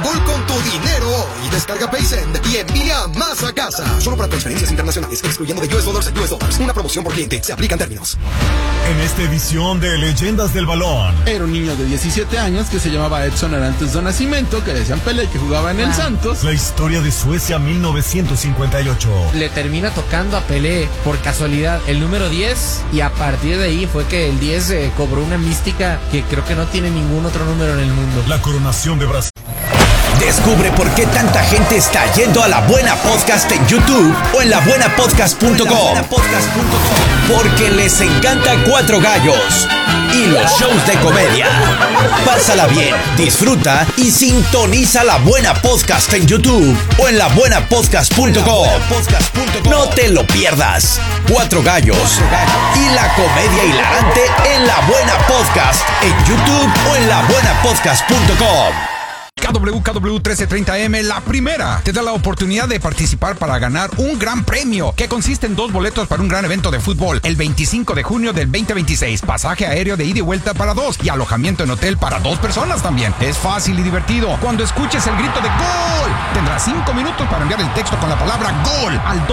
gol con tu dinero hoy. Descarga PaySend y envía más a casa. Solo para transferencias internacionales, excluyendo de US Dollars a US Dollars. Una promoción por cliente. Se aplican términos. En esta edición de Leyendas del Balón. Era un niño de 17 años que se llamaba Edson Arantes do Nascimento, que le decían Pelé, que jugaba en el Santos. La historia de Suecia 1958. Le termina tocando a Pelé por casualidad el número 10 y a partir de ahí fue que el 10 cobró una mística que creo que no tiene ningún otro número en el mundo. La coronación de Brasil. Descubre por qué tanta gente está yendo a La Buena Podcast en YouTube o en labuenapodcast.com. Porque les encanta Cuatro Gallos y los shows de comedia. Pásala bien, disfruta y sintoniza La Buena Podcast en YouTube o en labuenapodcast.com. No te lo pierdas. Cuatro Gallos y la comedia hilarante en La Buena Podcast en YouTube o en labuenapodcast.com. KW 1330M, la primera, te da la oportunidad de participar para ganar un gran premio que consiste en 2 boletos para un gran evento de fútbol el 25 de junio del 2026, pasaje aéreo de ida y vuelta para 2 y alojamiento en hotel para 2 personas también. Es fácil y divertido. Cuando escuches el grito de ¡Gol! Tendrás 5 minutos para enviar el texto con la palabra ¡Gol! al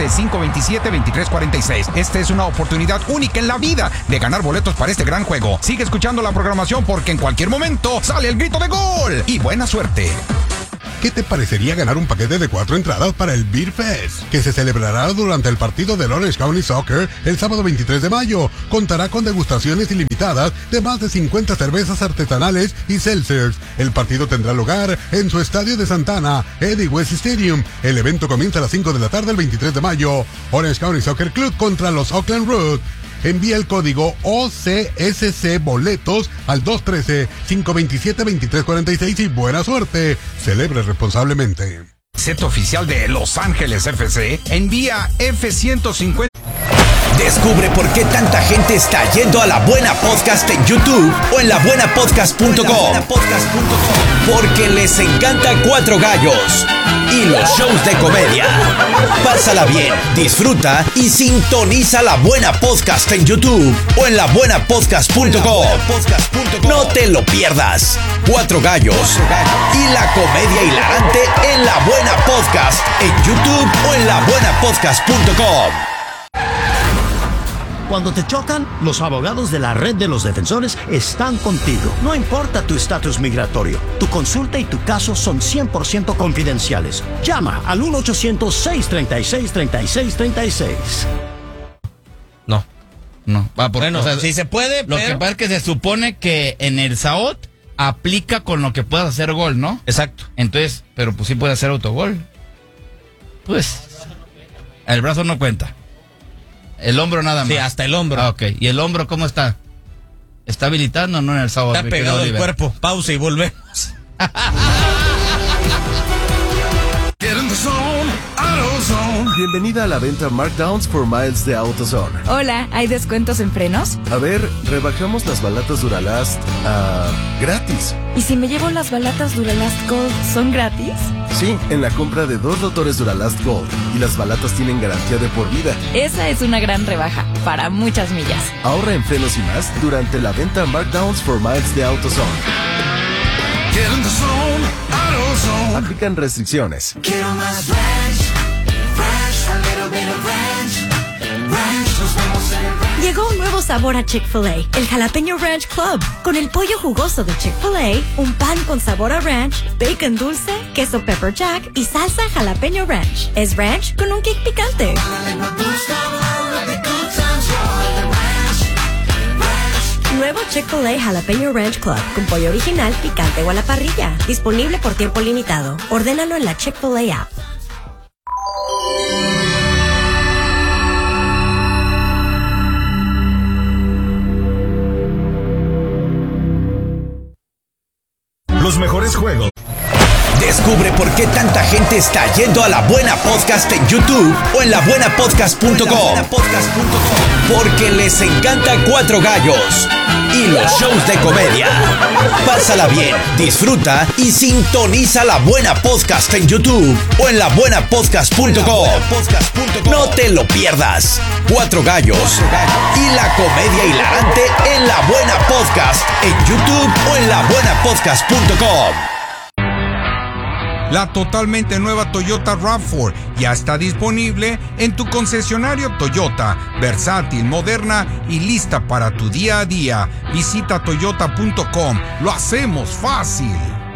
213-527-2346. Esta es una oportunidad única en la vida de ganar boletos para este gran juego. Sigue escuchando la programación porque en cualquier momento sale el grito de ¡Gol! Y buena suerte. ¿Qué te parecería ganar un paquete de 4 entradas para el Beer Fest, que se celebrará durante el partido del Orange County Soccer el sábado 23 de mayo? Contará con degustaciones ilimitadas de más de 50 cervezas artesanales y seltzers. El partido tendrá lugar en su estadio de Santana, Eddie West Stadium. El evento comienza a las 5 de la tarde el 23 de mayo. Orange County Soccer Club contra los Oakland Roos. Envía el código OCSC Boletos al 213-527-2346 y buena suerte. Celebre responsablemente. Set oficial de Los Ángeles FC envía F-150. Descubre por qué tanta gente está yendo a La Buena Podcast en YouTube o en labuenapodcast.com. Porque les encanta Cuatro Gallos y los shows de comedia. Pásala bien, disfruta y sintoniza La Buena Podcast en YouTube o en labuenapodcast.com. No te lo pierdas. Cuatro Gallos y la comedia hilarante en La Buena Podcast en YouTube o en labuenapodcast.com. Cuando te chocan, los abogados de la Red de los Defensores están contigo. No importa tu estatus migratorio, tu consulta y tu caso son 100% confidenciales. Llama al 1-800-636-3636. No. Va por, bueno, o sea, sí se puede, lo que pasa es que se supone que en el SAOT aplica con lo que puedas hacer gol, ¿no? Exacto. Entonces, pero pues sí puede hacer autogol. Pues, el brazo no cuenta. El hombro nada más. Sí, hasta el hombro. Ah, ok. ¿Y el hombro cómo está? ¿Está habilitando o no en el sábado? Está pegado el cuerpo. Pausa y volvemos. Bienvenida a la venta Markdowns for Miles de AutoZone. Hola, ¿hay descuentos en frenos? A ver, rebajamos las balatas Duralast gratis. ¿Y si me llevo las balatas Duralast Gold, son gratis? Sí, en la compra de 2 rotores Duralast Gold. Y las balatas tienen garantía de por vida. Esa es una gran rebaja, para muchas millas. Ahorra en frenos y más durante la venta Markdowns for Miles de AutoZone. Aplican restricciones. Quiero más ranch, a little bit of ranch, nos vemos en el ranch. Llegó un nuevo sabor a Chick-fil-A, el Jalapeño Ranch Club. Con el pollo jugoso de Chick-fil-A, un pan con sabor a ranch, bacon dulce, queso pepper jack y salsa jalapeño ranch. Es ranch con un kick picante. Nuevo Chick-fil-A Jalapeño Ranch Club, con pollo original, picante o a la parrilla. Disponible por tiempo limitado. Ordénalo en la Chick-fil-A app. Los mejores juegos. Descubre por qué tanta gente está yendo a La Buena Podcast en YouTube o en labuenapodcast.com. Porque les encanta Cuatro Gallos y los shows de comedia. Pásala bien, disfruta y sintoniza La Buena Podcast en YouTube o en labuenapodcast.com. No te lo pierdas. Cuatro Gallos y la comedia hilarante en La Buena Podcast en YouTube o en labuenapodcast.com. La totalmente nueva Toyota RAV4 ya está disponible en tu concesionario Toyota, versátil, moderna y lista para tu día a día. Visita toyota.com, lo hacemos fácil.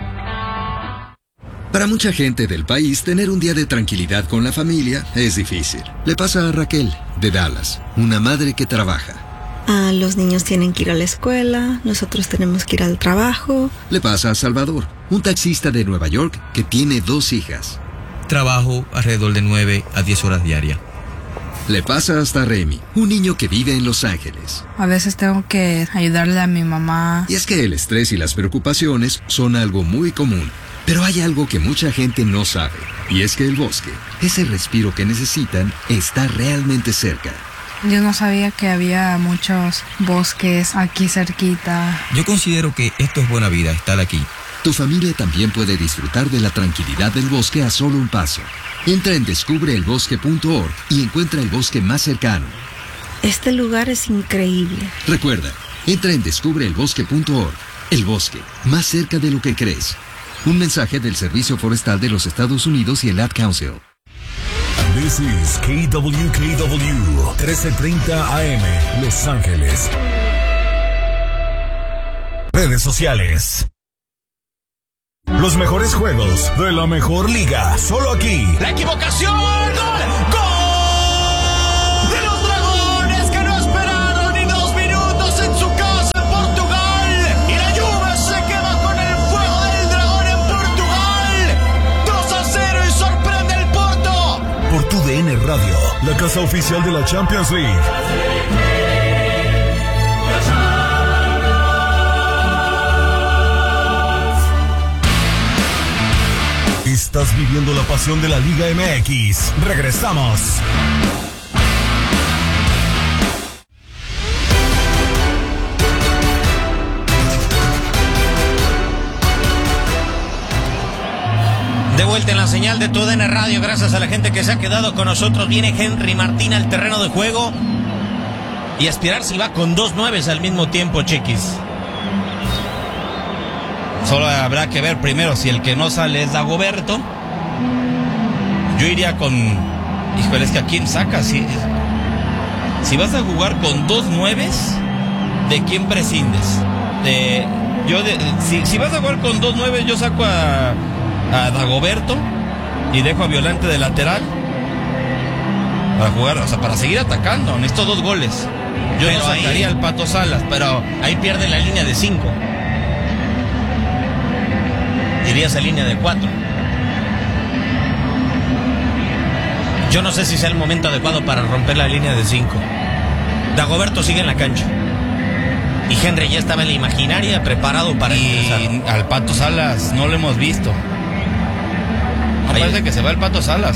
Para mucha gente del país, tener un día de tranquilidad con la familia es difícil. Le pasa a Raquel, de Dallas, una madre que trabaja. Los niños tienen que ir a la escuela, nosotros tenemos que ir al trabajo. Le pasa a Salvador, un taxista de Nueva York que tiene 2 hijas. Trabajo alrededor de 9 a 10 horas diarias. Le pasa hasta a Remy, un niño que vive en Los Ángeles. A veces tengo que ayudarle a mi mamá. Y es que el estrés y las preocupaciones son algo muy común. Pero hay algo que mucha gente no sabe, y es que el bosque, ese respiro que necesitan, está realmente cerca. Yo no sabía que había muchos bosques aquí cerquita. Yo considero que esto es buena vida, estar aquí. Tu familia también puede disfrutar de la tranquilidad del bosque a solo un paso. Entra en descubreelbosque.org y encuentra el bosque más cercano. Este lugar es increíble. Recuerda, entra en descubreelbosque.org. El bosque, más cerca de lo que crees. Un mensaje del Servicio Forestal de los Estados Unidos y el Ad Council. This is KWKW 1330 AM, Los Ángeles. Redes sociales. Los mejores juegos de la mejor liga, solo aquí. La equivocación, gol, gol de los Dragones que no esperaron ni 2 minutos en su casa en Portugal. Y la Juve se queda con el fuego del dragón en Portugal. 2-0 y sorprende el Porto. Por tu DN Radio, la casa oficial de la Champions League. Estás viviendo la pasión de la Liga MX. Regresamos. De vuelta en la señal de tu DN Radio, gracias a la gente que se ha quedado con nosotros. Viene Henry Martín al terreno de juego y aspirar si va con 2 9 al mismo tiempo, Chiquis. Solo habrá que ver primero si el que no sale es Dagoberto. Yo iría con... Híjole, es que ¿a quién sacas? Si vas a jugar con 2 9, ¿de quién prescindes? Si vas a jugar con 2 9, yo saco a Dagoberto y dejo a Violante de lateral para jugar, o sea, para seguir atacando. Necesito 2 goles. Yo no sacaría al Pato Salas, pero ahí pierde la línea de 5. Irías a línea de 4. Yo no sé si sea el momento adecuado para romper la línea de 5. Dagoberto sigue en la cancha y Henry ya estaba en la imaginaria preparado para empezar. Al Pato Salas no lo hemos visto. No parece que se va el Pato Salas,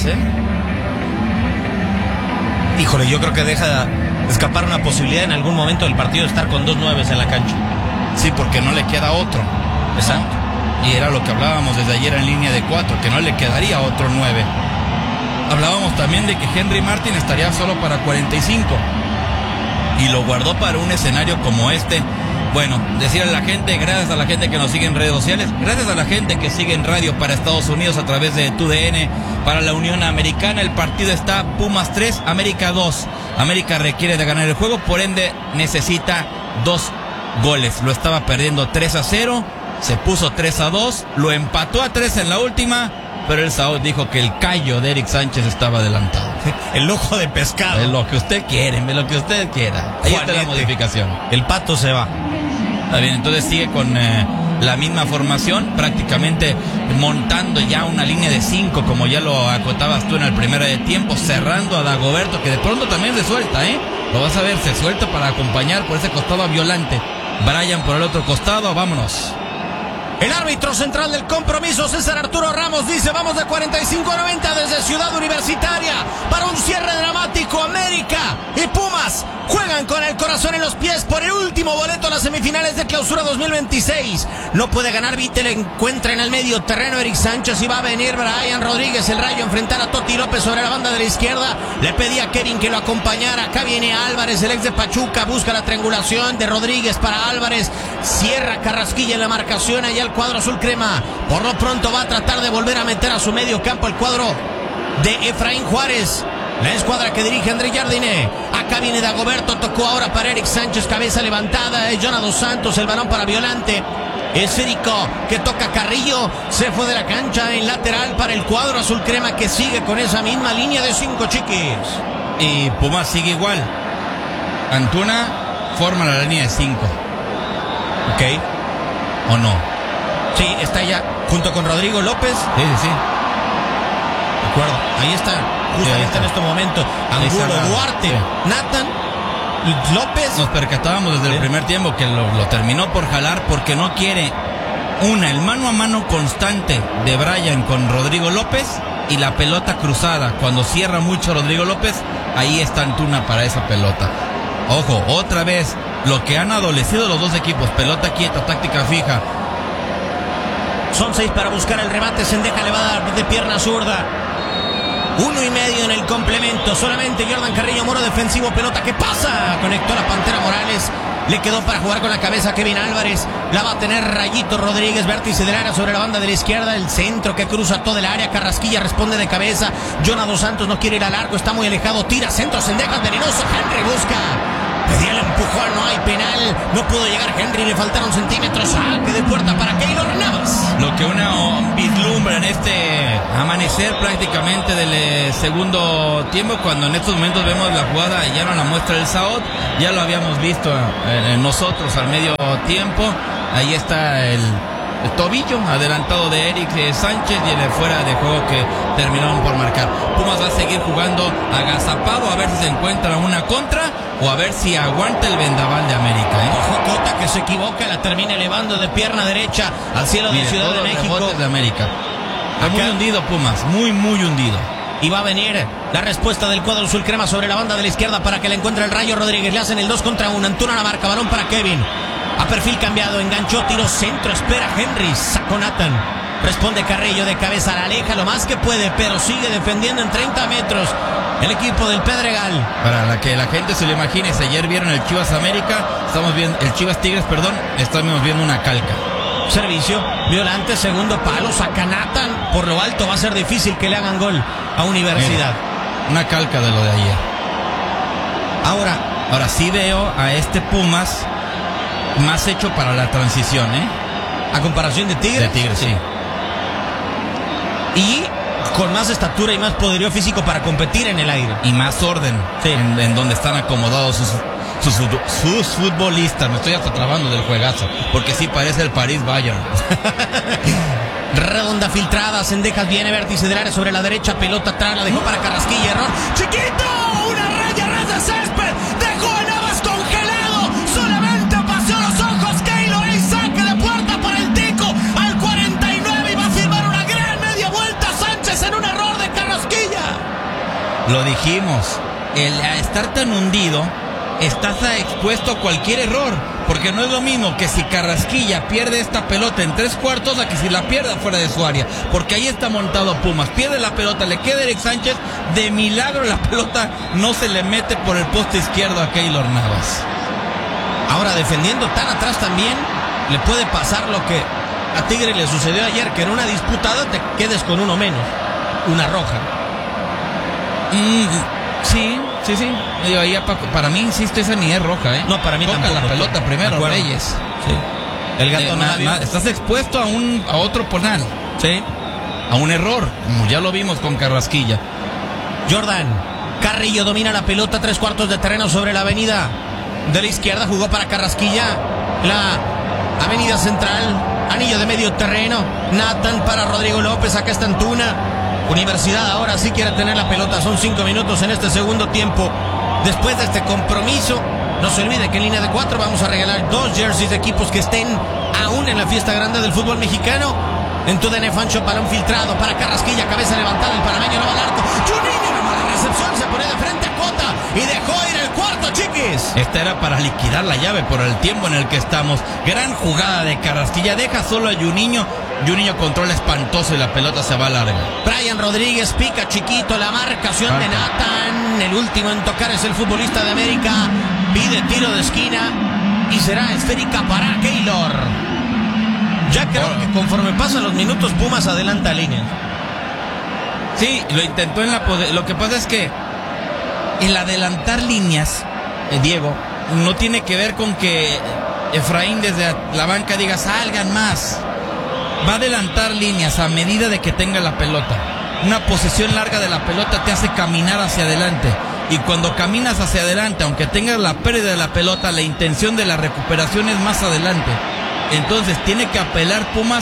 Híjole, yo creo que deja escapar una posibilidad en algún momento del partido de estar con 2 9 en la cancha. Sí, porque no le queda otro. Exacto. Y era lo que hablábamos desde ayer en línea de 4, que no le quedaría otro 9. Hablábamos también de que Henry Martin estaría solo para 45. Y lo guardó para un escenario como este. Bueno, decirle a la gente, gracias a la gente que nos sigue en redes sociales, gracias a la gente que sigue en radio para Estados Unidos a través de TUDN, para la Unión Americana, el partido está Pumas 3, América 2. América requiere de ganar el juego, por ende necesita 2 goles. Lo estaba perdiendo 3-0. Se puso 3-2, lo empató a 3 en la última, pero el Saúl dijo que el callo de Eric Sánchez estaba adelantado. El ojo de pescado. Es lo que usted quiere, lo que usted quiera. Ahí está la modificación. El Pato se va. Está bien, entonces sigue con la misma formación, prácticamente montando ya una línea de 5, como ya lo acotabas tú en el primer tiempo, cerrando a Dagoberto, que de pronto también se suelta, Lo vas a ver, se suelta para acompañar por ese costado a Violante. Brian por el otro costado, vámonos. El árbitro central del compromiso, César Arturo Ramos, dice: vamos de 45 a 90 desde Ciudad Universitaria para un cierre dramático. América y Pumas juegan con el corazón en los pies por el último boleto a las semifinales de Clausura 2026. No puede ganar Vittel, encuentra en el medio terreno Eric Sánchez y va a venir Brian Rodríguez, el Rayo, a enfrentar a Toti López sobre la banda de la izquierda. Le pedía a Kevin que lo acompañara. Acá viene Álvarez, el ex de Pachuca, busca la triangulación de Rodríguez para Álvarez. Cierra Carrasquilla en la marcación allá el cuadro azul crema. Por lo pronto va a tratar de volver a meter a su medio campo el cuadro de Efraín Juárez. La escuadra que dirige André Jardine. Acá viene Dagoberto, tocó ahora para Eric Sánchez, cabeza levantada. Es Jonah Dos Santos, el balón para Violante. Esférico que toca Carrillo. Se fue de la cancha en lateral para el cuadro azul crema, que sigue con esa misma línea de 5, Chiquis. Y Pumas sigue igual. Antuna forma la línea de 5. Ok. ¿O no? Sí, está ya junto con Rodrigo López. Sí. De acuerdo. Ahí está. Justamente en este momento. Angulo, Duarte, Nathan, López. Nos percatábamos desde el primer tiempo que lo terminó por jalar porque no quiere el mano a mano constante de Brian con Rodrigo López y la pelota cruzada. Cuando cierra mucho Rodrigo López, ahí está Antuna para esa pelota. Ojo, otra vez, lo que han adolecido los dos equipos, pelota quieta, táctica fija. Son 6 para buscar el remate. Sendeja le va a dar de pierna zurda. 1.5 en el complemento. Solamente Jordan Carrillo, muro defensivo, pelota que pasa. Conectó a la Pantera Morales. Le quedó para jugar con la cabeza Kevin Álvarez. La va a tener Rayito Rodríguez, vértice del área sobre la banda de la izquierda. El centro que cruza todo el área. Carrasquilla responde de cabeza. Jonah Dos Santos no quiere ir al arco, está muy alejado. Tira centro, Sendejas venenoso. Henry busca. Pedía el empujón, no hay penal. No pudo llegar Henry, le faltaron centímetros. Saque de puerta para Keylor Navas. Lo que uno vislumbra en este amanecer prácticamente del segundo tiempo, cuando en estos momentos vemos la jugada, ya no la muestra el Saot, ya lo habíamos visto nosotros al medio tiempo. Ahí está el tobillo adelantado de Eric Sánchez y el fuera de juego que terminaron por marcar. Pumas va a seguir jugando agazapado, a ver si se encuentra una contra o a ver si aguanta el vendaval de América. Ojo, Cota que se equivoca, la termina elevando de pierna derecha al cielo de Ciudad de México. De América. Muy hundido Pumas, muy hundido. Y va a venir la respuesta del cuadro azul crema sobre la banda de la izquierda para que la encuentre el Rayo Rodríguez. Le hacen el 2 contra 1. Antuna la marca, balón para Kevin. A perfil cambiado, enganchó, tiro centro, espera Henry, sacó Nathan. Responde Carrillo de cabeza, la aleja lo más que puede, pero sigue defendiendo en 30 metros el equipo del Pedregal. Para que la gente se lo imagine, si ayer vieron el Chivas América, estamos viendo el Chivas Tigres, estamos viendo una calca. Servicio, Violante, segundo palo, saca Nathan. Por lo alto va a ser difícil que le hagan gol a Universidad. Una calca de lo de ayer. Ahora sí veo a este Pumas más hecho para la transición, a comparación de Tigres. De Tigres, sí. Y con más estatura y más poderío físico para competir en el aire. Y más orden, sí, en donde están acomodados sus futbolistas. Me estoy hasta trabando del juegazo, porque sí parece el París Bayern. Redonda filtrada, Sendejas viene, vértice del área sobre la derecha, pelota atrás, la dejó para Carrasquilla, error. ¡Chiquito! Una raya, ras de césped, dejó a Navas congelado, solamente paseó los ojos Keylor, el saque de puerta para el Tico, al 49 y va a firmar una gran media vuelta Sánchez en un error de Carrasquilla. Lo dijimos, el estar tan hundido, estás expuesto a cualquier error, porque no es lo mismo que si Carrasquilla pierde esta pelota en 3/4 a que si la pierda fuera de su área, porque ahí está montado Pumas, pierde la pelota, le queda Eric Sánchez, de milagro la pelota no se le mete por el poste izquierdo a Keylor Navas. Ahora defendiendo tan atrás también le puede pasar lo que a Tigre le sucedió ayer, que en una disputada te quedes con uno menos, una roja. Sí. Digo, ahí para mí, insisto, esa ni es roja, No, para mí tampoco. Toca la pelota primero, Reyes. Sí. El gato estás expuesto a otro penal. Sí. A un error, como ya lo vimos con Carrasquilla. Jordan Carrillo domina la pelota, 3/4 de terreno sobre la avenida de la izquierda, jugó para Carrasquilla, la avenida central, anillo de medio terreno, Nathan para Rodrigo López, acá está Antuna. Universidad ahora sí quiere tener la pelota, son 5 minutos en este segundo tiempo. Después de este compromiso, no se olvide que en línea de 4 vamos a regalar 2 jerseys de equipos que estén aún en la fiesta grande del fútbol mexicano. En tu DN Fancho, balón filtrado para Carrasquilla, cabeza levantada, el panameño no va al arco. Juninho, una mala recepción, se pone de frente a Cota y dejó ir el cuarto, Chiquis. Esta era para liquidar la llave por el tiempo en el que estamos. Gran jugada de Carrasquilla, deja solo a Juninho. Juninho controla espantoso y la pelota se va larga. Brian Rodríguez pica chiquito, la marcación de Nathan. El último en tocar es el futbolista de América. Pide tiro de esquina y será esférica para Keylor. Ya creo que conforme pasan los minutos, Pumas adelanta líneas. Sí, lo intentó en lo que pasa es que el adelantar líneas, Diego, no tiene que ver con que Efraín desde la banca diga salgan más. Va a adelantar líneas a medida de que tenga la pelota. Una posesión larga de la pelota te hace caminar hacia adelante. Y cuando caminas hacia adelante, aunque tengas la pérdida de la pelota, la intención de la recuperación es más adelante. Entonces tiene que apelar Pumas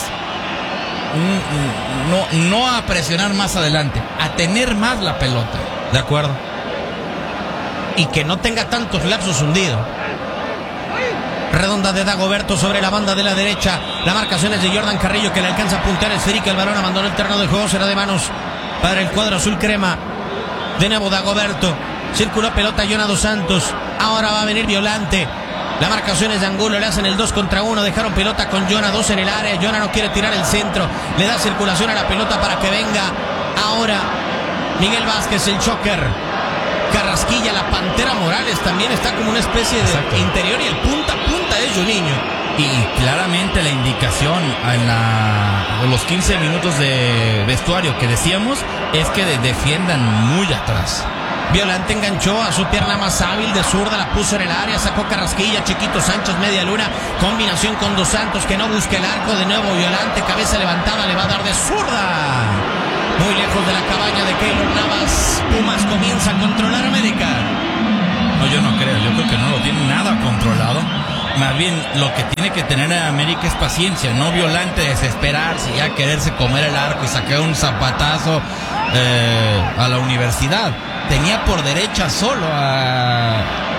no a presionar más adelante, a tener más la pelota. De acuerdo. Y que no tenga tantos lapsos hundidos. Redonda de Dagoberto sobre la banda de la derecha. La marcación es de Jordan Carrillo, que le alcanza a puntear esférica. El balón abandonó el terreno de juego. Será de manos para el cuadro azul crema. De nuevo Dagoberto. Circuló pelota Jonah dos Santos. Ahora va a venir Violante. La marcación es de Angulo. Le hacen el 2 contra 1. Dejaron pelota con Jonah, 2 en el área. Jonah no quiere tirar el centro. Le da circulación a la pelota para que venga. Ahora Miguel Vázquez, el choker. Carrasquilla, la Pantera Morales también está como una especie de interior, y el punta es Juninho. Y claramente la indicación en los 15 minutos de vestuario que decíamos es que defiendan muy atrás. Violante enganchó a su pierna más hábil de zurda, la puso en el área, sacó Carrasquilla, Chiquito Sánchez, media luna, combinación con dos Santos que no busca el arco, de nuevo Violante, cabeza levantada, le va a dar de zurda. Muy lejos de la cabaña de Keylor Navas. Pumas comienza a controlar América. No, yo no creo. Yo creo que no lo tiene nada controlado. Más bien, lo que tiene que tener América es paciencia. No Violante desesperarse y ya quererse comer el arco y sacar un zapatazo a la universidad. Tenía por derecha solo a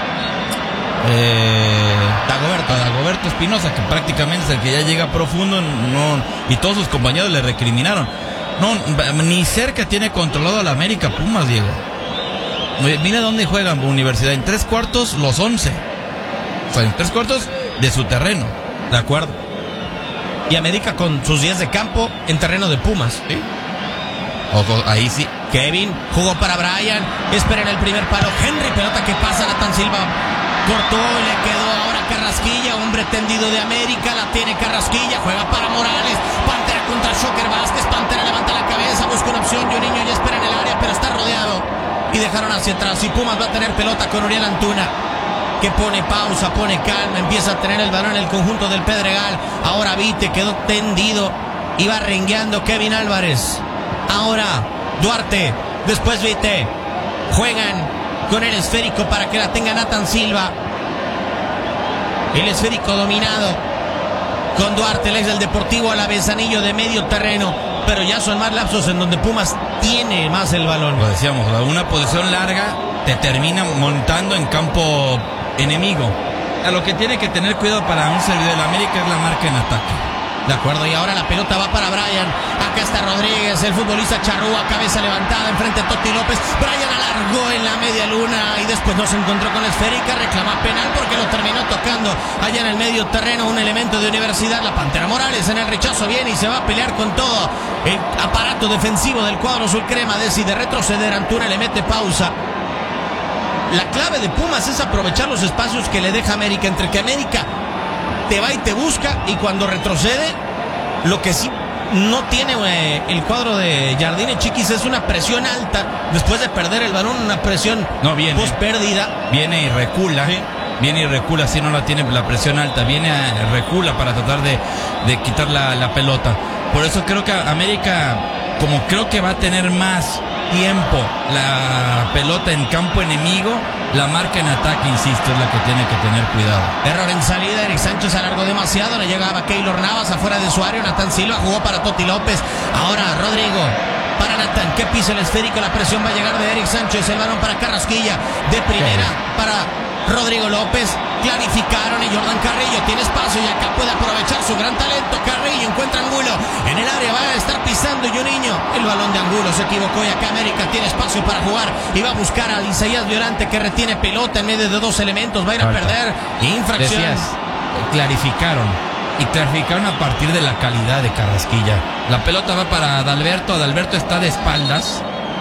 Dagoberto Espinosa, que prácticamente es el que ya llega profundo, y todos sus compañeros le recriminaron. No, ni cerca tiene controlado a la América Pumas, Diego. Mira dónde juegan Universidad. En 3/4 los 11. O sea, en 3/4 de su terreno. De acuerdo. Y América con sus 10 de campo en terreno de Pumas. ¿Sí? Ojo, ahí sí. Kevin jugó para Brian. Espera en el primer palo. Henry, pelota que pasa. Nathan Silva cortó y le quedó ahora Carrasquilla. Hombre tendido de América. La tiene Carrasquilla. Juega para Morales. Pantera contra Shocker Vázquez. Pantera levanta la cabeza. Busca una opción. Juninho ya espera en el área, pero está rodeado. Y dejaron hacia atrás. Y Pumas va a tener pelota con Uriel Antuna, que pone pausa, pone calma. Empieza a tener el balón en el conjunto del Pedregal. Ahora Vite quedó tendido. Y va rengueando Kevin Álvarez. Ahora Duarte, después Vite. Juegan con el esférico para que la tenga Nathan Silva. El esférico dominado con Duarte, el ex del Deportivo Alavesanillo, de medio terreno. Pero ya son más lapsos en donde Pumas tiene más el balón. Lo decíamos, una posición larga te termina montando en campo enemigo. A lo que tiene que tener cuidado para un servidor de la América es la marca en ataque. De acuerdo, y ahora la pelota va para Brian. Acá está Rodríguez, el futbolista charrúa, cabeza levantada, enfrente de Totti López. Brian alargó en la media luna y después no se encontró con la esférica. Reclama penal porque lo terminó tocando allá en el medio terreno un elemento de Universidad. La Pantera Morales en el rechazo viene y se va a pelear con todo el aparato defensivo del cuadro azul crema. Decide retroceder, Antuna le mete pausa. La clave de Pumas es aprovechar los espacios que le deja América, entre que América te va y te busca, y cuando retrocede, lo que sí no tiene el cuadro de Jardine Chiquis es una presión alta después de perder el balón, una presión post pérdida. Viene y recula, ¿sí? Viene y recula, si no la tiene la presión alta, recula para tratar de quitar la pelota. Por eso creo que América, como creo que va a tener más tiempo la pelota en campo enemigo, la marca en ataque, insisto, es la que tiene que tener cuidado. Error en salida, Eric Sánchez alargó demasiado, le llegaba Keylor Navas afuera de su área. Nathan Silva jugó para Totti López. Ahora Rodrigo para Nathan, que pisa el esférico, la presión va a llegar de Eric Sánchez, el balón para Carrasquilla, de primera para Rodrigo López. Clarificaron y Jordan Carrillo tiene espacio y acá puede aprovechar su gran talento. Carrillo encuentra Angulo en el área, va a estar pisando Juninho. El balón de Angulo se equivocó y acá América tiene espacio para jugar y va a buscar a Isaías Violante, que retiene pelota en medio de dos elementos. Va a ir a perder infracción. Decías, clarificaron a partir de la calidad de Carrasquilla. La pelota va para Adalberto. Adalberto está de espaldas.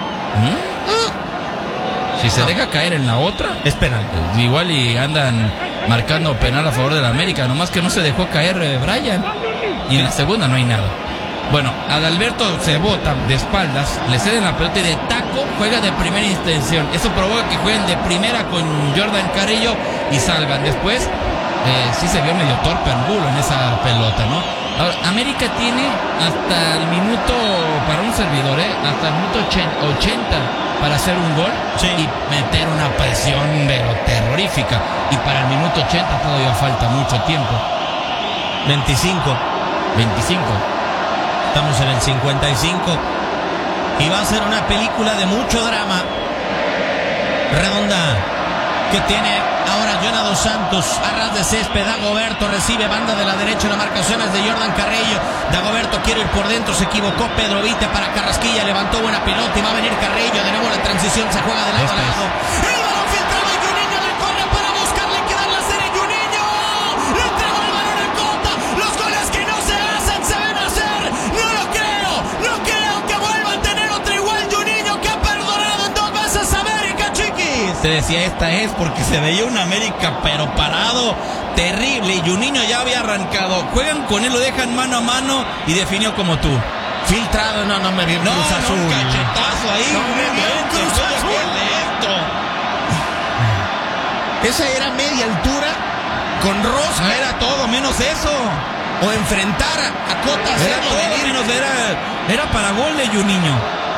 Si se deja caer en la otra, es penal. Igual y andan marcando penal a favor de la América. Nomás que no se dejó caer Brian. y en la segunda no hay nada. Bueno, Adalberto se bota de espaldas, le ceden la pelota y de taco juega de primera intención. Eso provoca que jueguen de primera con Jordan Carrillo y salgan. Después, sí se vio medio torpe Angulo en esa pelota, ¿no? Ahora, América tiene hasta el minuto, para un servidor, hasta el minuto 80 para hacer un gol y meter una presión pero terrorífica. Y para el minuto 80 todavía falta mucho tiempo. 25. Estamos en el 55. Y va a ser una película de mucho drama. Redonda, que tiene ahora Jonah Dos Santos, a ras de césped. Dagoberto recibe banda de la derecha, la marcación es de Jordan Carrillo. Dagoberto quiere ir por dentro, se equivocó Pedro Vite para Carrasquilla, levantó buena pelota y va a venir Carrillo. De nuevo la transición se juega de lado a lado. El balón filtrado y Juninho la corre para buscar liquidar la serie. Juninho le entregó el balón a Cota. Los goles que no se hacen se ven hacer. No creo que vuelva a tener otro igual Juninho, que ha perdonado en 2 veces a América, chiquis. Te decía, esta es porque se veía un América pero parado, terrible, y Juninho ya había arrancado. Juegan con él, lo dejan mano a mano y definió como tú. Filtrado, no me vi. No, un cachetazo ahí. No me vi un Cruz Azul. Esa era media altura con rosca. Era todo menos eso. O enfrentar a Cota. Era todo menos, era para gol de Juninho.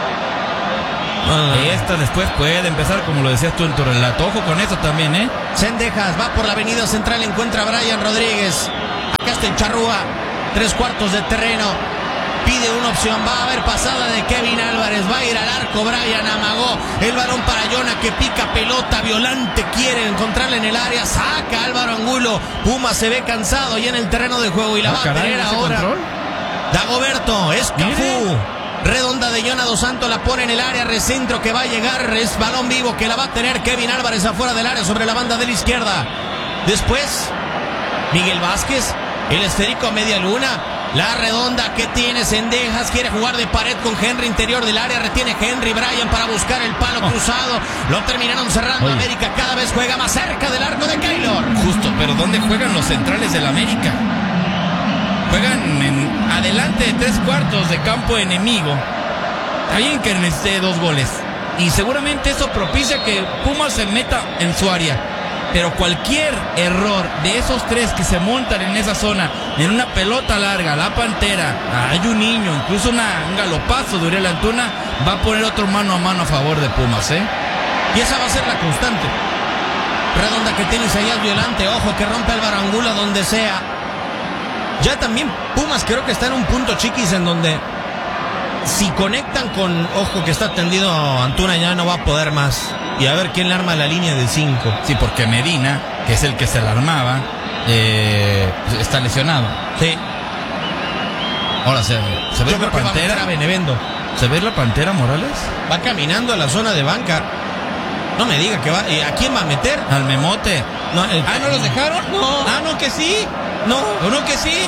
Esta después puede empezar, como lo decías tú en tu relato. Ojo con eso también, Cendejas va por la avenida central, encuentra a Brian Rodríguez. Acá está el Charrúa, 3/4 de terreno. Pide una opción, va a haber pasada de Kevin Álvarez, va a ir al arco, Brian amagó el balón para Jonah, que pica pelota, Violante quiere encontrarle en el área, saca Álvaro Angulo. Puma se ve cansado ya en el terreno de juego y la va a tener ahora. Control. Dagoberto, es Cafú. Redonda de Jonah Dos Santos, la pone en el área, recentro que va a llegar, es balón vivo que la va a tener Kevin Álvarez afuera del área sobre la banda de la izquierda. Después, Miguel Vázquez, el esférico a media luna, la redonda que tiene Cendejas, quiere jugar de pared con Henry interior del área, retiene Henry, Brian para buscar el palo cruzado, lo terminaron cerrando. América cada vez juega más cerca del arco de Keylor. Justo, pero ¿dónde juegan los centrales del América? Juegan adelante de 3/4 de campo enemigo. Está bien que necesite 2 goles y seguramente eso propicia que Pumas se meta en su área, pero cualquier error de esos 3 que se montan en esa zona, en una pelota larga, la Pantera, a Juninho, incluso un galopazo de Uriel Antuna, va a poner otro mano a mano a favor de Pumas, y esa va a ser la constante. Redonda que tiene Isaías Violante, ojo que rompe Álvaro Angulo donde sea. Ya también Pumas creo que está en un punto, chiquis, en donde si conectan con, ojo que está tendido Antuna, ya no va a poder más. Y a ver quién le arma la línea de 5. Sí, porque Medina, que es el que se la armaba, está lesionado. Sí. Ahora se ve la Pantera. A Benevendo. ¿Se ve la Pantera Morales? Va caminando a la zona de banca. No me diga que va. ¿A quién va a meter? Al Memote. No, ¿no los dejaron? No. No, que sí. No. ¿O no que sí?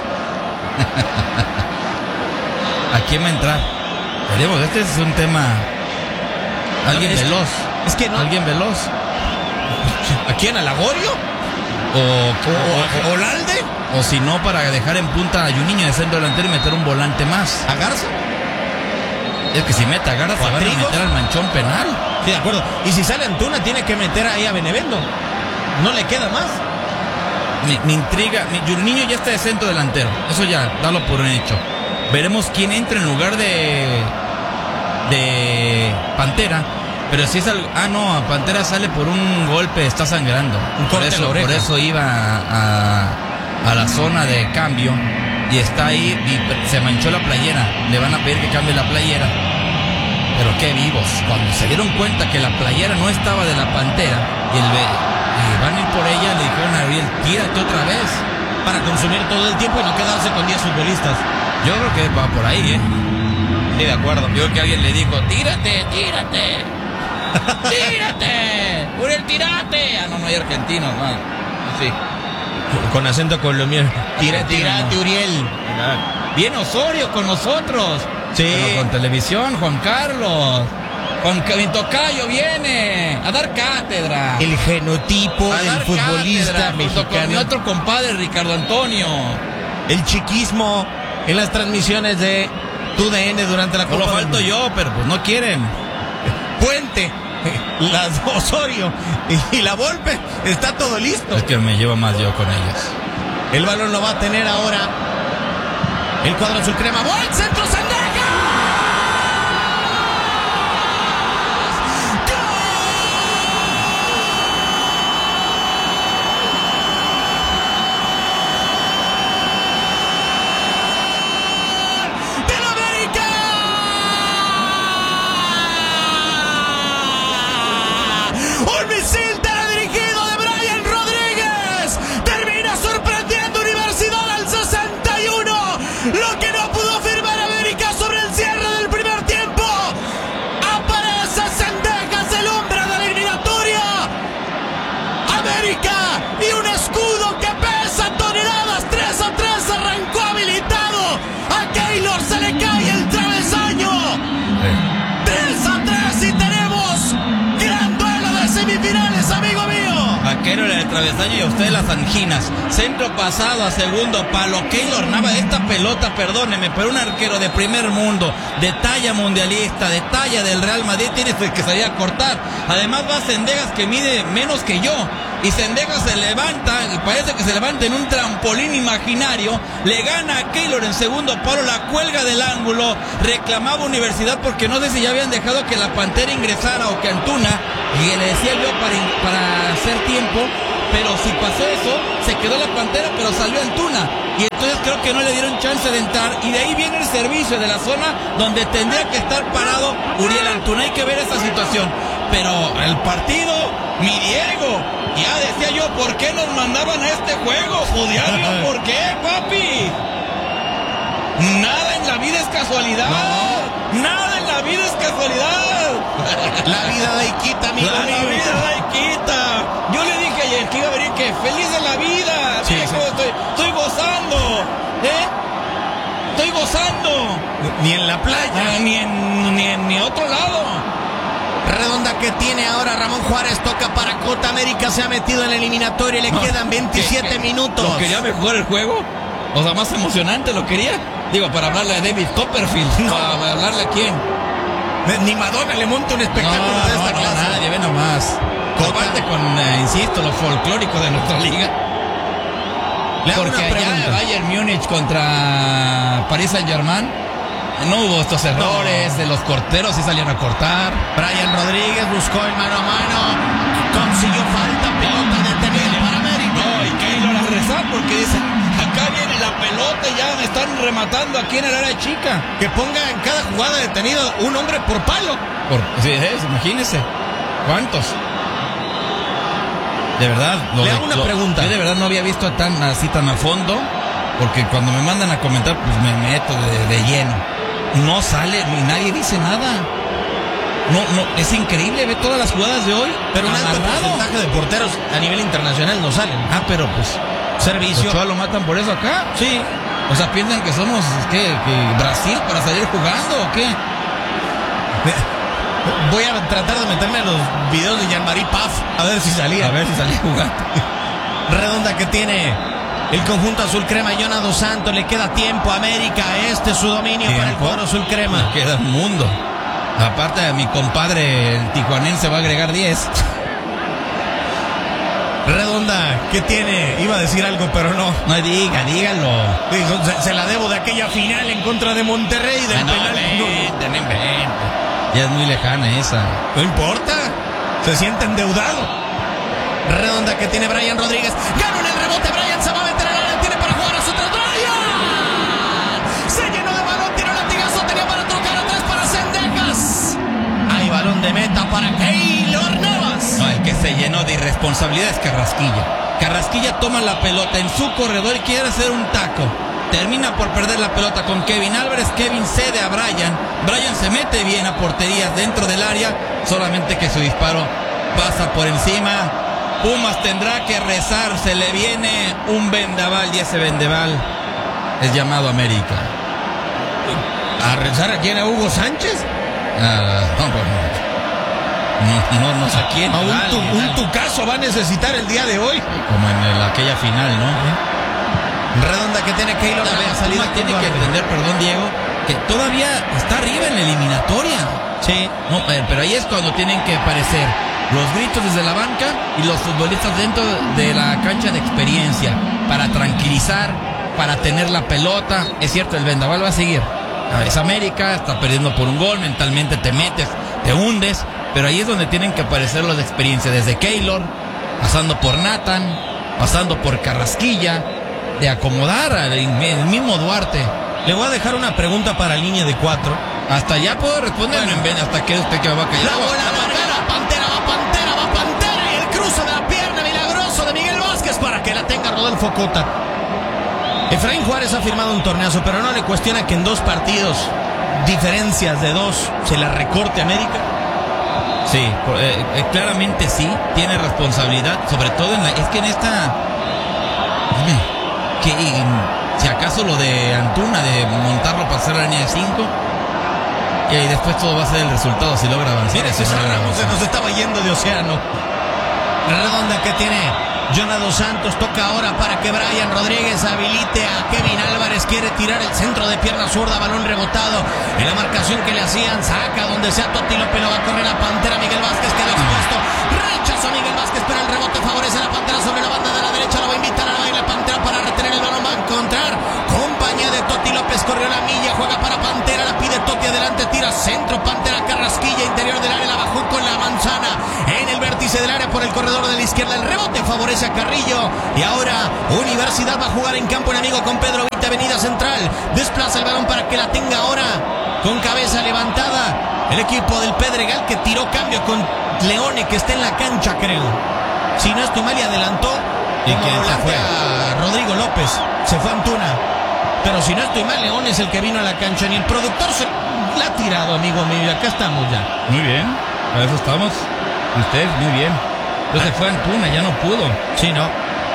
¿A quién va a entrar? Veremos, este es un tema. Alguien veloz. Es que no. Alguien veloz. ¿A quién? ¿A Lagorio? ¿O Olalde? O si no, para dejar en punta a Juninho de centro delantero y meter un volante más. ¿A Garza? Es que si mete a Garza se van a meter al manchón penal. Sí, de acuerdo. Y si sale Antuna, tiene que meter ahí a Benevendo. No le queda más. Me intriga. Juninho ya está de centro delantero. Eso ya, dalo por un hecho. Veremos quién entra en lugar de Pantera. Pero si es algo. No, Pantera sale por un golpe, está sangrando. Por eso iba a la zona de cambio. Y está ahí y se manchó la playera. Le van a pedir que cambie la playera. Pero qué vivos. Cuando se dieron cuenta que la playera no estaba de la Pantera y van a ir por ella, le dijeron a Ariel, tírate otra vez. Para consumir todo el tiempo y no quedarse con 10 futbolistas. Yo creo que va por ahí, Sí, de acuerdo. Yo creo que alguien le dijo, tírate. Uriel, tírate. No hay argentinos, man. Sí. Con acento colombiano. Tírate, Uriel. Viene Osorio con nosotros. Sí. Pero con televisión, Juan Carlos. Con mi tocayo viene a dar cátedra. El genotipo del futbolista mexicano. Con mi otro compadre, Ricardo Antonio. El chiquismo. en las transmisiones de TUDN durante la Copa. Solo falto yo, pero pues no quieren. Puente, Osorio y la Volpe, está todo listo. Es que me llevo más yo con ellos. El balón lo va a tener ahora el cuadro azul crema. ¡Buen centro, Sendejas! Un misil teledirigido de Brian Rodríguez termina sorprendiendo Universidad al 61. Lo que no pudo firmar América sobre el cierre del primer tiempo. Aparece Sendejas, el hombre de la eliminatoria. América y un escudo que pesa toneladas. 3-3 arrancó habilitado. A Keylor se le cae el travesaño. 3-3 y tenemos gran duelo de semifinales, amigo mío. A Keylor el travesaño y a usted las anginas. Centro pasado a segundo palo. Keylor Nava, esta pelota, perdóneme, pero un arquero de primer mundo, de talla mundialista, de talla del Real Madrid, tiene que salir a cortar. Además va Sendejas, que mide menos que yo. Y Sendejas se levanta, y parece que se levanta en un trampolín imaginario. Le gana a Keylor en segundo palo, la cuelga del ángulo. Reclamaba Universidad porque no sé si ya habían dejado que la Pantera ingresara o que Antuna, y le decía yo para hacer tiempo. Pero si pasó eso, se quedó la Pantera, pero salió Antuna. Y entonces creo que no le dieron chance de entrar. Y de ahí viene el servicio de la zona donde tendría que estar parado Uriel Antuna. Hay que ver esta situación. Pero el partido, mi Diego, ya decía yo, ¿por qué nos mandaban a este juego? Judiario, ¿por qué, papi? Nada en la vida es casualidad. No. Nada en la vida es casualidad. La vida da y quita, amigo. La vida da y quita. Yo le dije ayer que iba a venir que feliz de la vida. Sí, viejo, sí. Estoy gozando. Estoy gozando. Ni en la playa. Ni en otro lado. Redonda que tiene ahora Ramón Juárez, toca para Cota. América se ha metido en la eliminatoria y le quedan 27 minutos. ¿Lo quería mejor el juego? O sea, más emocionante lo quería. Digo, para hablarle a David Copperfield. No. ¿Para hablarle a quién? Ni Madonna le monta un espectáculo de esta clase. Nadie, ve nomás. Comparte con, insisto, lo folclórico de nuestra liga. Porque allá Bayern Múnich contra Paris Saint-Germain no hubo estos errores de los corteros, sí salieron a cortar. Brian Rodríguez buscó el mano a mano, consiguió falta, pelota detenida para América. No, y Keylor a rezar porque dice, acá viene la pelota y ya me están rematando aquí en el área chica. Que ponga en cada jugada detenida un hombre por palo. Sí, imagínese. ¿Cuántos? De verdad. Le hago una pregunta. Yo de verdad no había visto así tan a fondo, porque cuando me mandan a comentar, pues me meto de lleno. No sale, ni nadie dice nada. No, es increíble, ve todas las jugadas de hoy. Pero un alto porcentaje de porteros a nivel internacional no salen. Pero pues servicio. ¿Ochoa lo matan por eso acá? Sí. O sea, piensan que somos que Brasil para salir jugando o qué. Voy a tratar de meterme en los videos de Jean-Marie Paf a ver si salía. A ver si salía jugando. Redonda que tiene el conjunto azul crema. Jonah Dos Santos, le queda tiempo a América. Este es su dominio para el cuadro azul crema. Le queda un mundo. Aparte de mi compadre el tijuanense va a agregar 10. Redonda, ¿qué tiene? Iba a decir algo, pero no. No dígalo. Se la debo de aquella final en contra de Monterrey del penal. Ya es muy lejana esa. No importa. Se siente endeudado. Redonda que tiene Brian Rodríguez. Ganó en el rebote. Brian se va a meter al área. Tiene para jugar a su tras. ¡Brian! Se llenó de balón. Tiró latigazo. Tenía para tocar atrás para Sendejas. Hay balón de meta para Keylor Navas. No, el que se llenó de irresponsabilidad es Carrasquilla. Carrasquilla toma la pelota en su corredor y quiere hacer un taco. Termina por perder la pelota con Kevin Álvarez. Kevin cede a Brian. Brian se mete bien a porterías dentro del área. Solamente que su disparo pasa por encima. Pumas tendrá que rezar. Se le viene un vendaval y ese vendaval es llamado América. ¿A rezar a quién? ¿A Hugo Sánchez? No sé a quién. Un tucazo va a necesitar el día de hoy. Como en aquella final, ¿no? Redonda que tiene Keylor. Tiene que entender, perdón Diego, que todavía está arriba en la eliminatoria. Sí. No, pero ahí es cuando tienen que aparecer los gritos desde la banca y los futbolistas dentro de la cancha de experiencia para tranquilizar, para tener la pelota. Es cierto, el vendaval va a seguir. Es América, está perdiendo por un gol, mentalmente te metes, te hundes, pero ahí es donde tienen que aparecer los de experiencia, desde Keylor, pasando por Nathan, pasando por Carrasquilla, de acomodar al mismo Duarte. Le voy a dejar una pregunta para línea de 4. Hasta ya puedo responder, hasta que usted que me va a callar. La bola larga, va Pantera, y el cruce de la pierna milagroso de Miguel Vázquez para que la tenga Rodolfo Cota. Efraín Juárez ha firmado un torneazo, pero no le cuestiona que en 2 partidos, diferencias de 2, se la recorte América. Sí, claramente sí, tiene responsabilidad, sobre todo es que en esta... si acaso lo de Antuna, de montarlo para hacer la línea de 5, y después todo va a ser el resultado si logra avanzar. Mire, César Ramos se nos estaba yendo de océano. Redonda que tiene Jonah Dos Santos, toca ahora para que Brian Rodríguez habilite a Kevin Álvarez, quiere tirar el centro de pierna zurda, balón rebotado en la marcación que le hacían, saca donde sea Totti López, lo va a correr a Pantera, Miguel Vázquez quedó expuesto, rechaza Miguel Vázquez, pero el rebote favorece a la Pantera sobre la banda de la derecha, lo va a invitar a la Pantera para retener el balón, va a encontrar compañía de Totti López, corrió la milla, juega para Pantera, la pide Totti adelante, tira centro, Pantera, Carrasquilla, interior del área, la bajó con la manzana en el vértice del área por el corredor de la izquierda, el rebote favorece a Carrillo, y ahora Universidad va a jugar en campo enemigo con Pedro Vite, avenida central, desplaza el balón para que la tenga ahora con cabeza levantada el equipo del Pedregal, que tiró cambio con Leone, que está en la cancha, creo, si no estoy mal, y adelantó y como que volante a Rodrigo López, se fue Antuna, pero si no estoy mal, Leone es el que vino a la cancha, ni el productor se la ha tirado, amigo mío, acá estamos ya. Muy bien, a eso estamos. Usted, muy bien. Entonces fue Antuna, ya no pudo. Sí, no.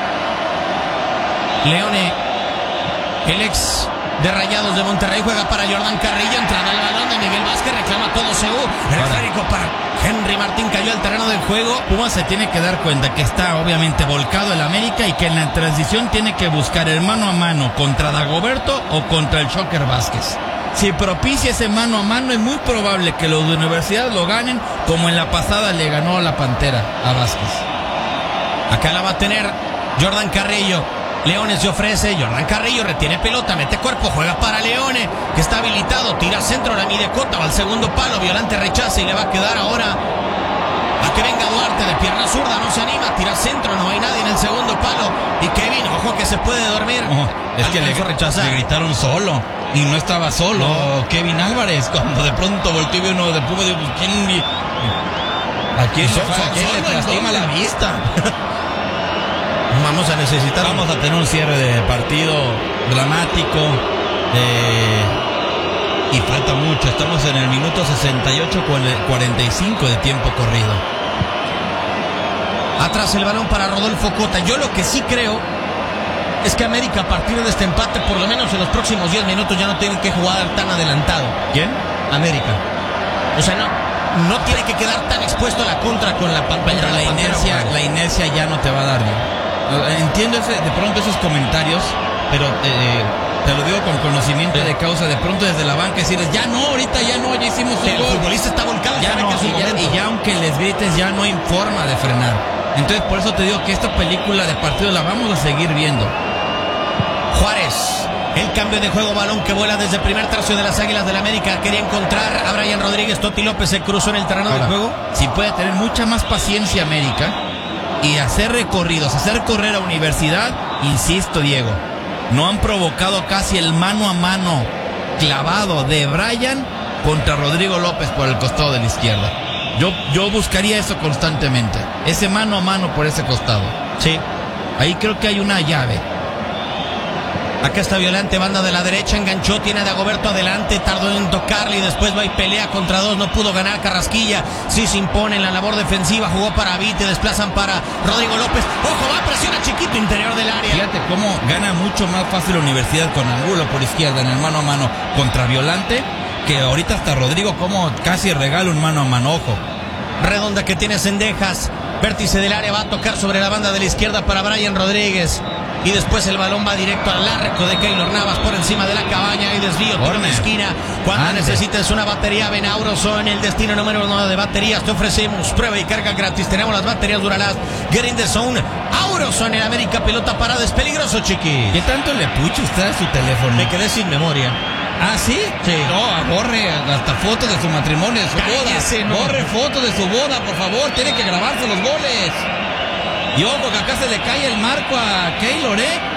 Leone, el ex de Rayados de Monterrey, juega para Jordan Carrillo, entrada al balón de Miguel Vázquez, reclama todo Seú. El esférico para Henry Martín, cayó al terreno del juego. Pumas se tiene que dar cuenta que está obviamente volcado el América y que en la transición tiene que buscar el mano a mano contra Dagoberto o contra el Shocker Vázquez. Si propicia ese mano a mano, es muy probable que los de Universidad lo ganen, como en la pasada le ganó la Pantera a Vázquez. Acá la va a tener Jordan Carrillo. Leone se ofrece, Jordan Carrillo retiene pelota, mete cuerpo, juega para Leone, que está habilitado, tira centro, la mide Cota, va al segundo palo, Violante rechaza y le va a quedar ahora a que venga Duarte de pierna zurda, no se anima, tira centro, no hay nadie en el segundo palo, y Kevin, ojo que se puede dormir. Es que le gritaron solo, y no estaba solo, Kevin Álvarez, cuando de pronto volteó y vio uno de Puma, digo, ¿quién le lastima la vista? Vamos a necesitar. Vamos a tener un cierre de partido dramático. Y falta mucho. Estamos en el minuto 68 con el 45 de tiempo corrido. Atrás el balón para Rodolfo Cota. Yo lo que sí creo es que América, a partir de este empate, por lo menos en los próximos 10 minutos, ya no tiene que jugar tan adelantado. ¿Quién? América. O sea, no tiene que quedar tan expuesto a la contra con la Pantera. La inercia ya no te va a dar bien. Entiendo de pronto esos comentarios, pero te lo digo con conocimiento de causa. De pronto desde la banca decirles, ya no, ahorita ya no, ya hicimos un gol. El futbolista está volcado, ya no, y ya aunque les grites, ya no hay forma de frenar. Entonces por eso te digo que esta película de partido la vamos a seguir viendo. Juárez, el cambio de juego, balón que vuela desde el primer tercio de las Águilas del América, quería encontrar a Brian Rodríguez, Totti López se cruzó en el terreno del juego. Si puede tener mucha más paciencia América y hacer recorridos, hacer correr a Universidad, insisto, Diego, no han provocado casi el mano a mano clavado de Brian contra Rodrigo López por el costado de la izquierda. Yo buscaría eso constantemente, ese mano a mano por ese costado. Sí, ahí creo que hay una llave. Acá está Violante, banda de la derecha, enganchó, tiene a Dagoberto adelante, tardó en tocarle y después va y pelea contra dos, no pudo ganar Carrasquilla, sí se impone en la labor defensiva, jugó para Vite, desplazan para Rodrigo López, ojo, va, presiona Chiquito, interior del área. Fíjate cómo gana mucho más fácil la Universidad con Angulo por izquierda en el mano a mano contra Violante, que ahorita hasta Rodrigo como casi regala un mano a mano, ojo. Redonda que tiene Cendejas, vértice del área, va a tocar sobre la banda de la izquierda para Brian Rodríguez. Y después el balón va directo al arco de Keylor Navas por encima de la cabaña y desvío, tiro de esquina. Cuando necesites una batería, ven a Auroson, el destino número 1 de baterías. Te ofrecemos prueba y carga gratis. Tenemos las baterías Duralast. Get in the zone. Auroson en América, pelota parada, es peligroso, chiqui. ¿Qué tanto le pucha usted a su teléfono? Me quedé sin memoria. ¿Ah, sí? Sí. No, borre hasta fotos de su matrimonio, de su Cállese, boda. no. Borre fotos de su boda, por favor. Tiene que grabarse los goles. Y ojo, que acá se le cae el marco a Keylor,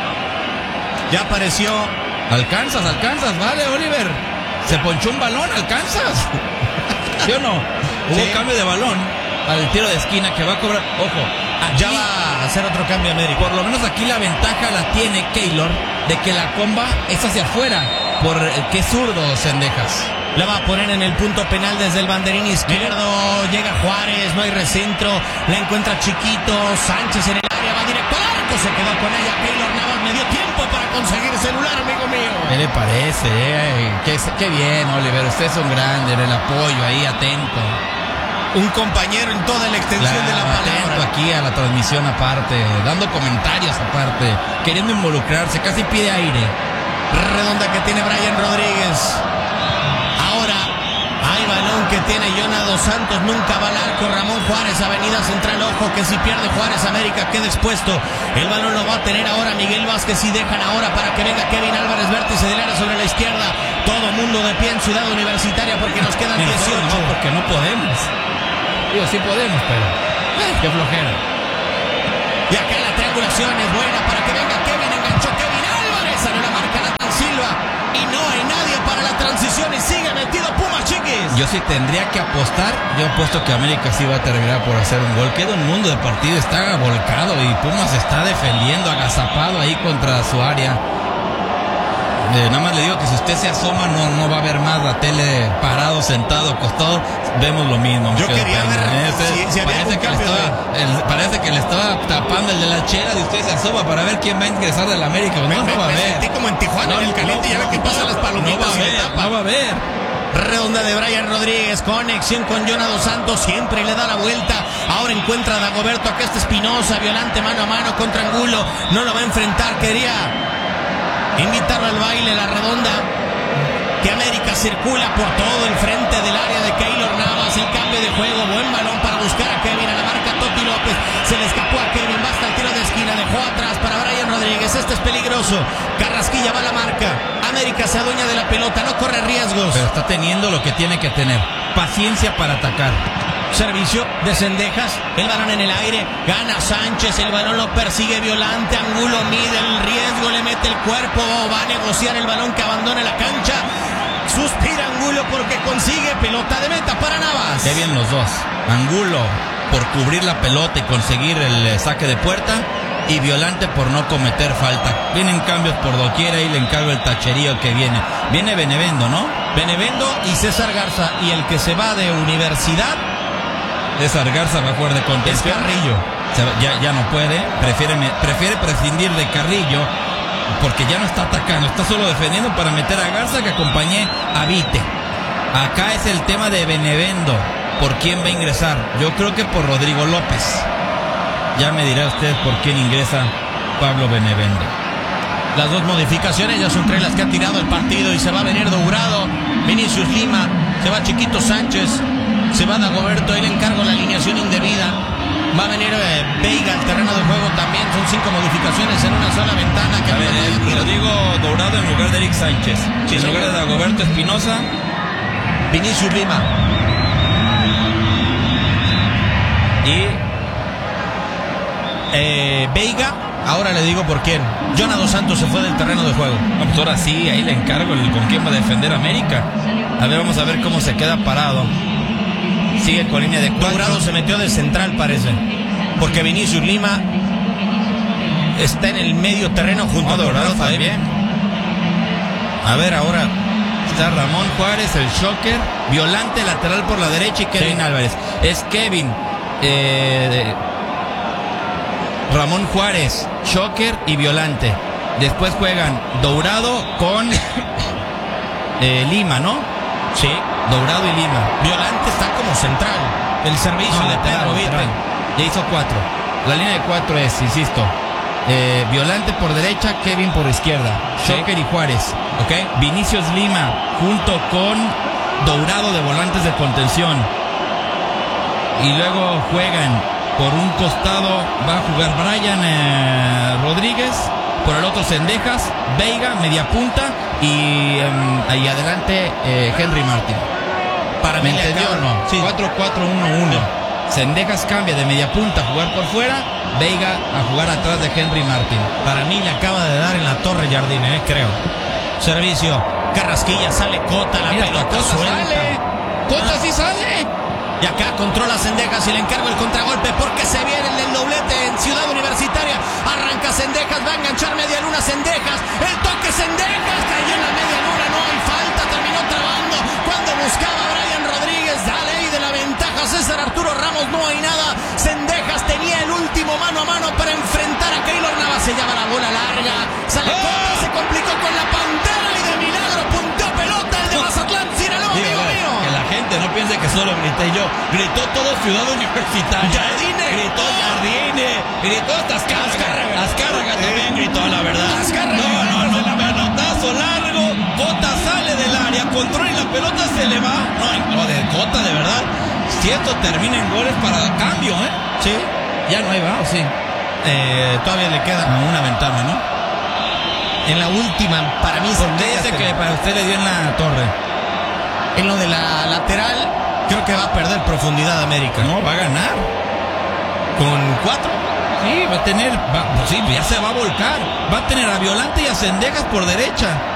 Ya apareció. Alcanzas, vale, Oliver. Se ponchó un balón, alcanzas. ¿Sí o no? Hubo cambio de balón al tiro de esquina que va a cobrar. Ojo, aquí ya va a hacer otro cambio América. Por lo menos aquí la ventaja la tiene Keylor de que la comba es hacia afuera. Por qué zurdo, Cendejas. La va a poner en el punto penal desde el banderín izquierdo. Llega Juárez, no hay recentro. La encuentra Chiquito. Sánchez en el área, va directo al arco. Se quedó con ella. Keylor Navas me dio tiempo para conseguir celular, amigo mío. ¿Qué le parece? Qué bien, Oliver. Usted es un grande en el apoyo ahí, atento. Un compañero en toda la extensión de la palabra. Atento aquí a la transmisión aparte, dando comentarios aparte, queriendo involucrarse, casi pide aire. Redonda que tiene Brian Rodríguez. Ahora hay balón que tiene Jonah Dos Santos, nunca va al arco. Ramón Juárez, avenida central, ojo que si pierde Juárez, América queda expuesto. El balón lo va a tener ahora Miguel Vázquez y dejan ahora para que venga Kevin Álvarez, vértice del área sobre la izquierda. Todo mundo de pie en Ciudad Universitaria porque nos quedan 18. No, porque no podemos. Digo, sí podemos, pero qué flojera. Y acá la triangulación es buena para que venga Kevin, enganchó Kevin Álvarez, salió la marca Nathan Silva y no hay nadie para la transición y sigue metido Pumas, chiquis. Yo sí tendría que apostar, yo apuesto que América sí va a terminar por hacer un gol. Queda un mundo de partido, está volcado y Pumas está defendiendo, agazapado ahí contra su área. Nada más le digo que si usted se asoma no va a ver más la tele parado, sentado, acostado, vemos lo mismo. Yo quería ver si parece que le estaba tapando el de la chera y usted se asoma para ver quién va a ingresar del América. No va a ver. Sentí como en Tijuana en el caliente, ya ve que pasan las palomitas. No va a ver. Redonda de Brian Rodríguez, conexión con Jonah Dos Santos, siempre le da la vuelta. Ahora encuentra a Dagoberto, acá está Espinosa, Violante mano a mano contra Angulo, no lo va a enfrentar, quería invitarlo al baile. La redonda que América circula por todo el frente del área de Keylor Navas, el cambio de juego, buen balón para buscar a Kevin, a la marca Toti López, se le escapó a Kevin, basta el tiro de esquina, dejó atrás para Brian Rodríguez, este es peligroso, Carrasquilla va a la marca, América se adueña de la pelota, no corre riesgos. Pero está teniendo lo que tiene que tener, paciencia para atacar. Servicio de Cendejas, el balón en el aire, gana Sánchez, el balón lo persigue Violante, Angulo mide el riesgo, le mete el cuerpo, va a negociar el balón que abandona la cancha, suspira Angulo porque consigue pelota de meta para Navas. Qué bien los dos, Angulo por cubrir la pelota y conseguir el saque de puerta y Violante por no cometer falta. Vienen cambios por doquier, ahí le encargo el tacherío que viene Benevendo, ¿no? Benevendo y César Garza, y el que se va de Universidad César Garza va a jugar de contención. Es Carrillo. Ya no puede. Prefiere prescindir de Carrillo porque ya no está atacando. Está solo defendiendo para meter a Garza que acompañe a Vite. Acá es el tema de Benevendo. ¿Por quién va a ingresar? Yo creo que por Rodrigo López. Ya me dirá usted por quién ingresa Pablo Benevendo. Las dos modificaciones ya son 3 las que ha tirado el partido y se va a venir Dourado, Vinicius Lima, se va Chiquito Sánchez, se va Dagoberto, él encargo la alineación indebida. Va a venir Veiga al terreno de juego también. Son 5 modificaciones en una sola ventana. Que Rodrigo Dourado en lugar de Eric Sánchez. Sí, en lugar de Dagoberto Espinosa, Vinicius Lima. Y Veiga. Ahora le digo por quién. Jonah Dos Santos se fue del terreno de juego. No, pues ahora sí, ahí le encargo con quién va a defender América. A ver, vamos a ver cómo se queda parado. Sigue con línea de 4. Dourado se metió de central, parece. Porque Vinicius Lima está en el medio terreno junto a Dourado también. A ver, ahora está Ramón Juárez, el shocker. Violante lateral por la derecha y Kevin Álvarez. Es Kevin, Ramón Juárez, shocker y Violante. Después juegan Dourado con Lima, ¿no? Sí, Dourado y Lima. Violante está como central. El servicio de Pedro Vite. Ya hizo 4. La línea de 4 es, insisto, Violante por derecha, Kevin por izquierda, Shocker y Juárez. Okay. Vinicius Lima junto con Dourado de volantes de contención. Y luego juegan por un costado, va a jugar Brian Rodríguez, por el otro Cendejas, Veiga, media punta y ahí adelante Henry Martin. Para mí le acaba, no, sí. 4-4-1-1. Cendejas cambia de media punta a jugar por fuera, Veiga a jugar atrás de Henry Martin. Para mí le acaba de dar en la torre Jardine, creo. Servicio, Carrasquilla, sale Cota, la pelota suelta. Cota sí sale. Y acá controla Cendejas y le encargo el contragolpe porque se viene el doblete en Ciudad Universitaria. Arranca Cendejas, va a enganchar media luna Cendejas. El toque Cendejas, cayó en la media luna, no hay falta, terminó trabando cuando buscaba a Brian Rodríguez. Da ley de la ventaja César Arturo Ramos, no hay nada. Cendejas tenía el último mano a mano para enfrentar a Keylor Navas. Se llama la bola larga, sale Cota, se complicó con la Pantera y de milagro punteó pelota el de Mazatlán, Sinaloa, amigo mío. Que la gente no piense que solo grité yo. Gritó todo Ciudad Universitaria. Jardine. Gritó Jardine. Gritó hasta Azcárraga también gritó, la verdad. No, pelotazo largo. Cota sale del área, controla y la pelota se le va. No, de Cota, de verdad. Si esto termina en goles para cambio, Sí, ya no hay va, ¿o sí? Todavía le queda una ventana, ¿no? En la última, para mí dice que para usted le dio en la torre. En lo de la lateral, creo que va a perder profundidad América. No, va a ganar. ¿Con 4? Sí, va a tener, sí, ya se va a volcar. Va a tener a Violante y a Cendejas por derecha.